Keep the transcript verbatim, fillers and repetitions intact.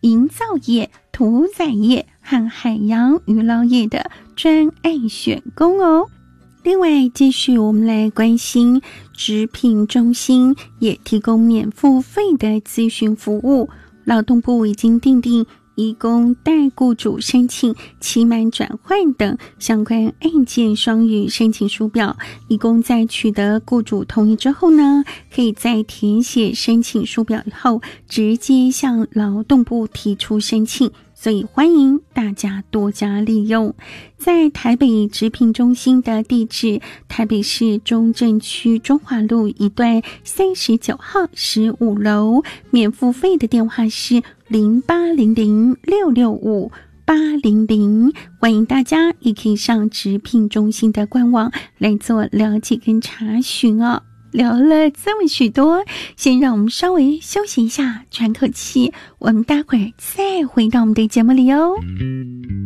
营造业、屠宰业和海洋渔捞业的专案选工哦。另外，继续我们来关心职聘中心也提供免付费的咨询服务。劳动部已经订定移工代雇主申请期满转换等相关案件双语申请书表，移工在取得雇主同意之后呢，可以在填写申请书表以后直接向劳动部提出申请，所以欢迎大家多加利用。在台北职聘中心的地址，台北市中正区中华路一段三十九号十五楼，免付费的电话是零八零零六六五八零零，欢迎大家也可以上职聘中心的官网来做了解跟查询哦。聊了这么许多，先让我们稍微休息一下，喘口气，我们待会儿再回到我们的节目里哦。